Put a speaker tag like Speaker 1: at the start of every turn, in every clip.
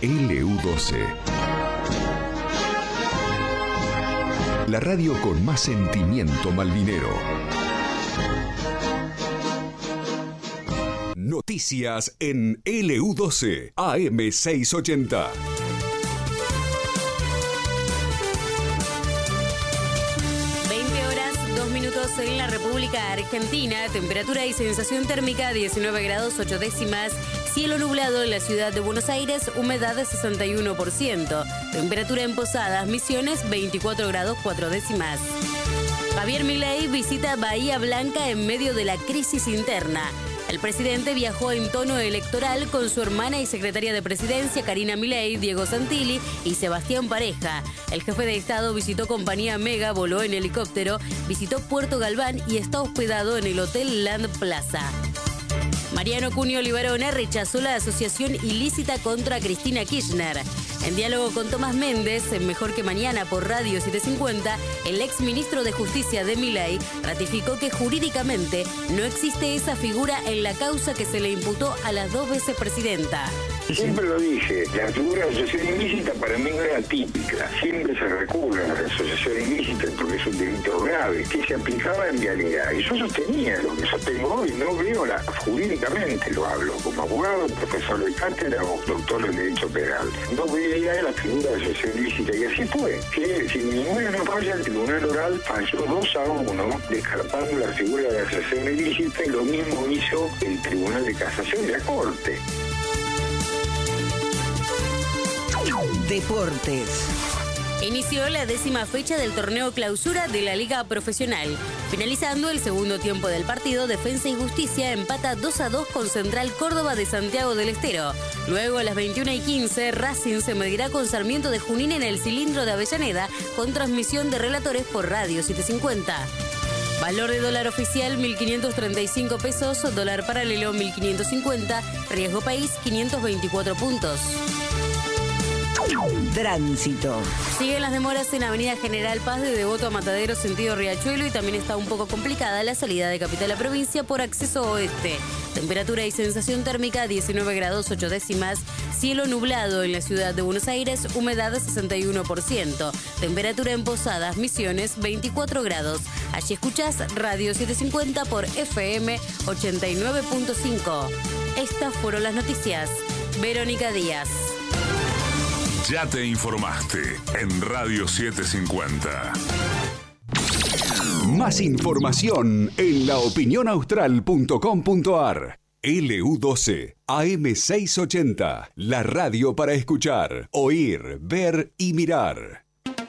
Speaker 1: LU12. La radio con más sentimiento malvinero. Noticias en LU12 AM 680.
Speaker 2: En la República Argentina, temperatura y sensación térmica 19 grados 8 décimas, cielo nublado en la ciudad de Buenos Aires, humedad de 61%, temperatura en Posadas, Misiones 24 grados 4 décimas. Javier Milei visita Bahía Blanca en medio de la crisis interna. El presidente viajó en tono electoral con su hermana y secretaria de Presidencia, Karina Milei, Diego Santilli y Sebastián Pareja. El jefe de Estado visitó Compañía Mega, voló en helicóptero, visitó Puerto Galván y está hospedado en el Hotel Land Plaza. Mariano Cunio Libarona rechazó la asociación ilícita contra Cristina Kirchner. En diálogo con Tomás Méndez, en Mejor que Mañana por Radio 750, el exministro de Justicia de Milei ratificó que jurídicamente no existe esa figura en la causa que se le imputó a las 2 veces presidenta.
Speaker 3: Siempre lo dije, la figura de asociación ilícita para mí no era típica. Siempre se recurre a la asociación ilícita porque es un delito grave que se aplicaba en vialidad. Y yo sostenía lo que sostengo hoy, no veo jurídicamente lo hablo, como abogado, profesor de cátedra o doctor en Derecho Penal. No veía la figura de asociación ilícita y así fue. Que si ninguna no falla, el Tribunal Oral falló 2-1, descartando la figura de asociación ilícita y lo mismo hizo el Tribunal de Casación y la Corte.
Speaker 2: Deportes. Inició la 10ª fecha del torneo clausura de la Liga Profesional. Finalizando el segundo tiempo del partido, Defensa y Justicia empata 2-2 con Central Córdoba de Santiago del Estero. Luego a las 21:15, Racing se medirá con Sarmiento de Junín en el Cilindro de Avellaneda con transmisión de relatores por Radio 750. Valor de dólar oficial 1.535 pesos, dólar paralelo 1.550, riesgo país 524 puntos. Tránsito. Siguen las demoras en Avenida General Paz de Devoto a Matadero, sentido Riachuelo, y también está un poco complicada la salida de Capital a Provincia por acceso oeste. Temperatura y sensación térmica 19 grados 8 décimas, cielo nublado en la ciudad de Buenos Aires, humedad 61%, temperatura en Posadas, Misiones 24 grados. Allí escuchás Radio 750 por FM 89.5. Estas fueron las noticias. Verónica Díaz.
Speaker 1: Ya te informaste en Radio 750. Más información en laopinionaustral.com.ar. LU12 AM 680. La radio para escuchar, oír, ver y mirar.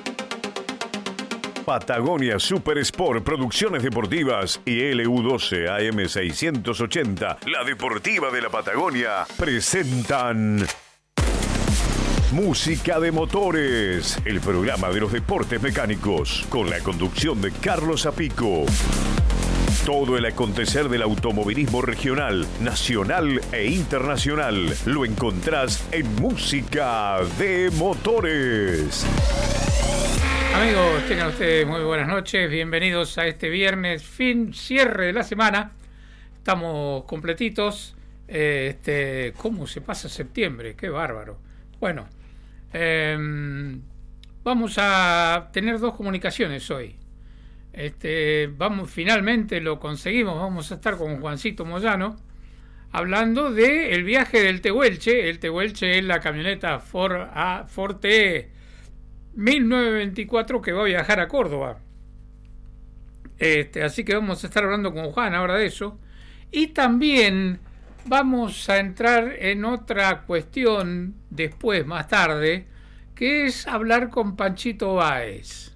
Speaker 4: Patagonia Super Sport Producciones Deportivas y LU12 AM 680, la deportiva de la Patagonia, presentan Música de Motores, el programa de los deportes mecánicos, con la conducción de Carlos Apico. Todo el acontecer del automovilismo regional, nacional e internacional lo encontrás en Música de Motores.
Speaker 5: Amigos, tengan ustedes muy buenas noches, bienvenidos a este viernes, cierre de la semana. Estamos completitos. ¿Cómo se pasa septiembre? ¡Qué bárbaro! Bueno, vamos a tener 2 comunicaciones hoy. Finalmente lo conseguimos. Vamos a estar con Juancito Moyano hablando de el viaje del Tehuelche. El Tehuelche es la camioneta Forte 1924 que va a viajar a Córdoba. Así que vamos a estar hablando con Juan ahora de eso. Y también vamos a entrar en otra cuestión después, más tarde, que es hablar con Panchito Báez.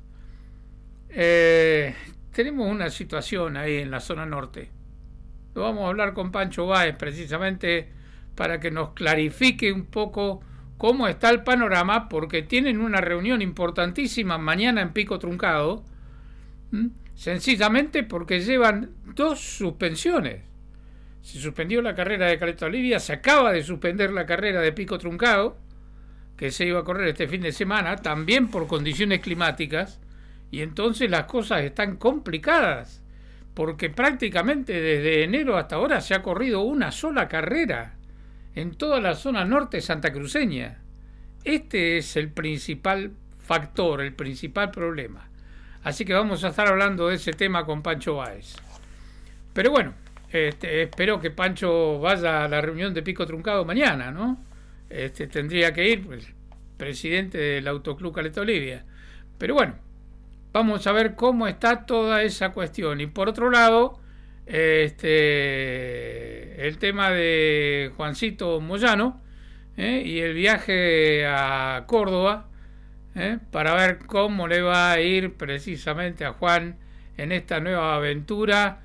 Speaker 5: Tenemos una situación ahí en la zona norte. Lo vamos a hablar con Pancho Báez precisamente para que nos clarifique un poco cómo está el panorama, porque tienen una reunión importantísima mañana en Pico Truncado, sencillamente porque llevan 2 suspensiones. Se suspendió la carrera de Caleta Olivia, se acaba de suspender la carrera de Pico Truncado, que se iba a correr este fin de semana, también por condiciones climáticas, y entonces las cosas están complicadas, porque prácticamente desde enero hasta ahora se ha corrido una sola carrera en toda la zona norte santacruceña. Este es el principal factor, el principal problema. Así que vamos a estar hablando de ese tema con Pancho Báez. Pero bueno, espero que Pancho vaya a la reunión de Pico Truncado mañana, ¿no? Tendría que ir, pues, presidente del Autoclub Caleta Olivia. Pero bueno, vamos a ver cómo está toda esa cuestión. Y por otro lado, el tema de Juancito Moyano, y el viaje a Córdoba, para ver cómo le va a ir precisamente a Juan en esta nueva aventura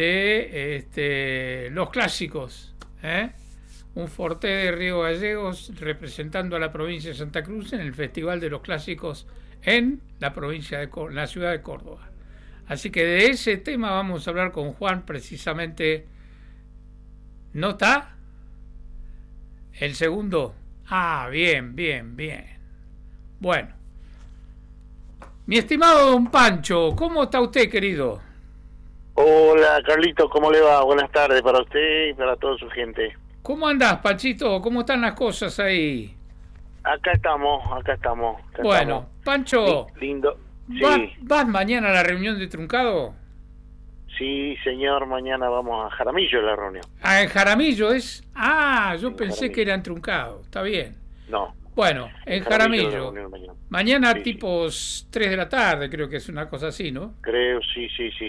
Speaker 5: de los clásicos, un Forte de Río Gallegos representando a la provincia de Santa Cruz en el Festival de los Clásicos en la provincia de la ciudad de Córdoba. Así que de ese tema vamos a hablar con Juan precisamente. ¿No está? El segundo. Bien. Bueno. Mi estimado don Pancho, ¿cómo está usted, querido?
Speaker 6: Hola, Carlito, ¿cómo le va? Buenas tardes para usted y para toda su gente.
Speaker 5: ¿Cómo andás, Panchito? ¿Cómo están las cosas ahí?
Speaker 6: Acá estamos.
Speaker 5: Bueno, Pancho,
Speaker 6: lindo. Sí.
Speaker 5: ¿Vas mañana a la reunión de Truncado?
Speaker 6: Sí, señor, mañana vamos a Jaramillo la reunión.
Speaker 5: Ah, en Jaramillo es... yo
Speaker 6: En
Speaker 5: pensé
Speaker 6: Jaramillo.
Speaker 5: que era en Truncado, está bien.
Speaker 6: No.
Speaker 5: Bueno, en
Speaker 6: la
Speaker 5: Jaramillo.
Speaker 6: reunión
Speaker 5: Mañana
Speaker 6: Sí,
Speaker 5: tipos 3 de la tarde, creo que es una cosa así, ¿no?
Speaker 6: Creo, sí.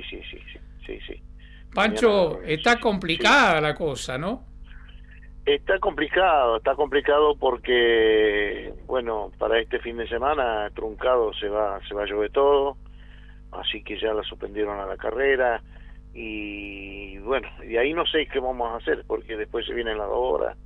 Speaker 5: Pancho,
Speaker 6: Mañana la reunión,
Speaker 5: está
Speaker 6: sí.
Speaker 5: complicada la cosa, ¿no?
Speaker 6: Está complicado porque, bueno, para este fin de semana Truncado se va a llover todo, así que ya la suspendieron a la carrera y bueno, y ahí no sé qué vamos a hacer porque después se vienen las horas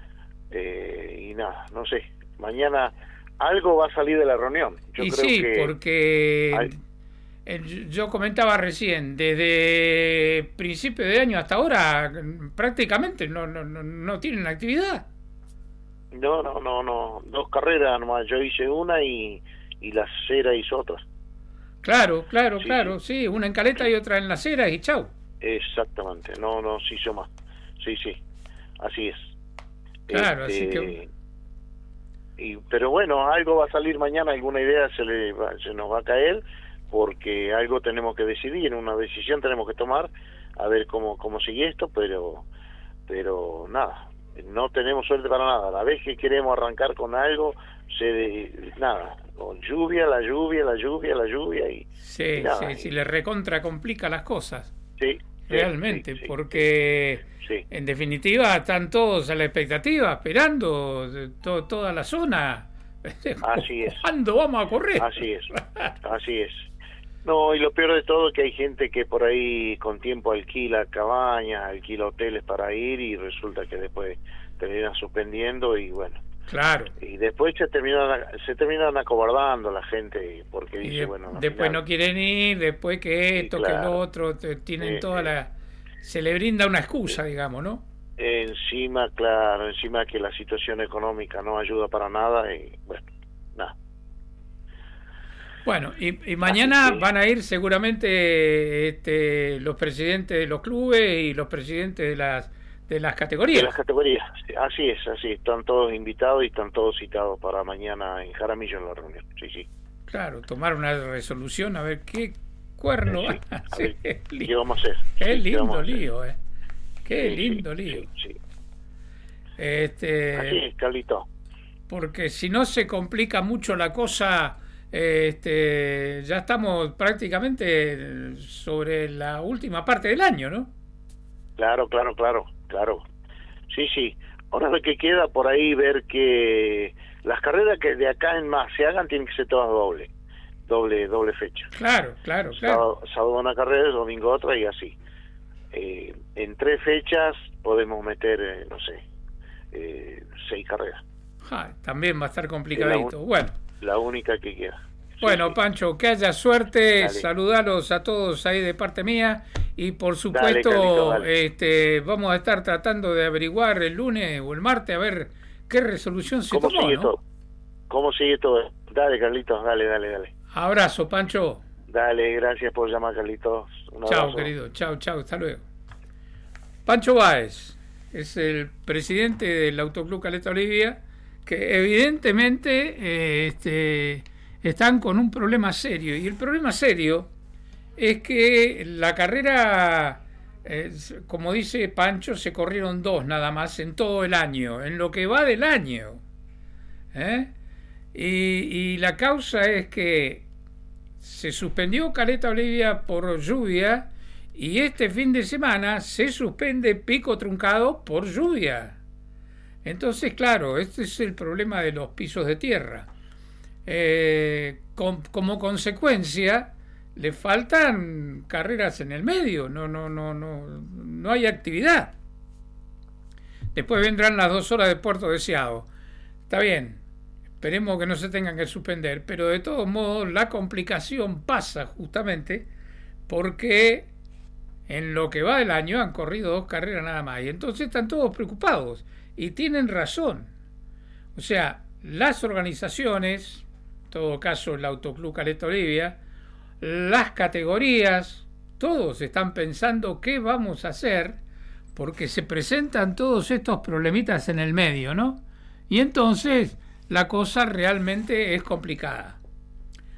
Speaker 6: y nada, no sé, mañana algo va a salir de la reunión. Yo
Speaker 5: Y
Speaker 6: creo
Speaker 5: sí,
Speaker 6: que
Speaker 5: porque yo comentaba recién, desde principio de año hasta ahora prácticamente no tienen actividad.
Speaker 6: no, 2 carreras nomás, yo hice una y la Cera hizo otra.
Speaker 5: Claro,
Speaker 6: Sí.
Speaker 5: sí, una en Caleta y otra en Las Heras y chau.
Speaker 6: Exactamente, no se hizo más. Sí, así es.
Speaker 5: Claro, así que...
Speaker 6: Pero bueno, algo va a salir mañana, alguna idea se nos va a caer, porque algo tenemos que decidir, una decisión tenemos que tomar, a ver cómo sigue esto, pero nada, no tenemos suerte para nada. La vez que queremos arrancar con algo, nada, con lluvia y
Speaker 5: Sí,
Speaker 6: nada,
Speaker 5: sí, le recontra complica las cosas.
Speaker 6: sí,
Speaker 5: Realmente,
Speaker 6: sí,
Speaker 5: porque
Speaker 6: sí.
Speaker 5: en definitiva están todos a la expectativa, esperando toda la zona.
Speaker 6: Así es.
Speaker 5: ¿Cuándo vamos a correr?
Speaker 6: Así es. No, y lo peor de todo es que hay gente que por ahí con tiempo alquila cabañas, alquila hoteles para ir y resulta que después terminan suspendiendo y bueno.
Speaker 5: Claro.
Speaker 6: Y después se terminan acobardando la gente porque
Speaker 5: Y
Speaker 6: dice, bueno, al
Speaker 5: después
Speaker 6: final,
Speaker 5: no quieren ir, después que esto,
Speaker 6: Sí, claro.
Speaker 5: que lo otro, tienen toda la... Se le brinda una excusa, digamos, ¿no?
Speaker 6: encima que la situación económica no ayuda para nada y bueno, nada.
Speaker 5: Bueno, y mañana
Speaker 6: Así que-
Speaker 5: van a ir seguramente los presidentes de los clubes y los presidentes de las categorías.
Speaker 6: De las categorías, así es, están todos invitados y están todos citados para mañana en Jaramillo en la reunión, sí.
Speaker 5: Claro, tomar una resolución a ver qué cuerno
Speaker 6: Sí,
Speaker 5: van a
Speaker 6: a
Speaker 5: hacer.
Speaker 6: ver, ¿qué vamos a hacer?
Speaker 5: Qué
Speaker 6: Sí, ¿qué
Speaker 5: lindo
Speaker 6: vamos a hacer?
Speaker 5: lío, Qué
Speaker 6: Sí,
Speaker 5: lindo
Speaker 6: sí,
Speaker 5: lío.
Speaker 6: sí. Así
Speaker 5: Este,
Speaker 6: es, Carlito.
Speaker 5: porque si no se complica mucho la cosa, ya estamos prácticamente sobre la última parte del año, ¿no?
Speaker 6: Claro. Sí. Ahora lo que queda por ahí ver que las carreras que de acá en más se hagan tienen que ser todas doble fecha.
Speaker 5: Claro.
Speaker 6: Sábado una carrera, domingo otra y así. En 3 fechas podemos meter, 6 carreras.
Speaker 5: También va a estar complicadito. Bueno,
Speaker 6: La única que queda.
Speaker 5: Bueno,
Speaker 6: Sí.
Speaker 5: Pancho, que haya suerte,
Speaker 6: Dale.
Speaker 5: saludalos a todos ahí de parte mía y por supuesto
Speaker 6: Carlito, dale.
Speaker 5: vamos a estar tratando de averiguar el lunes o el martes a ver qué resolución se
Speaker 6: ¿Cómo
Speaker 5: tomó,
Speaker 6: sigue
Speaker 5: ¿no?
Speaker 6: todo? ¿Cómo sigue todo? Dale, Carlitos, dale.
Speaker 5: Abrazo, Pancho.
Speaker 6: Dale, gracias por llamar, Carlitos. Un
Speaker 5: Chao,
Speaker 6: abrazo.
Speaker 5: querido. Chao, hasta luego. Pancho Báez es el presidente del Autoclub Caleta Olivia, que evidentemente están con un problema serio. Y el problema serio es que la carrera, como dice Pancho, se corrieron 2 nada más en todo el año, en lo que va del año. Y la causa es que se suspendió Caleta Olivia por lluvia y este fin de semana se suspende Pico Truncado por lluvia. Entonces, claro, este es el problema de los pisos de tierra. Como consecuencia, le faltan carreras en el medio, no hay actividad. Después vendrán las 2 horas de Puerto Deseado. Está bien, esperemos que no se tengan que suspender, pero de todos modos la complicación pasa justamente porque en lo que va del año han corrido 2 carreras nada más, y entonces están todos preocupados, y tienen razón. O sea, las organizaciones, en todo caso el Autoclub Caleta Olivia, las categorías, todos están pensando qué vamos a hacer, porque se presentan todos estos problemitas en el medio, ¿no? Y entonces la cosa realmente es complicada.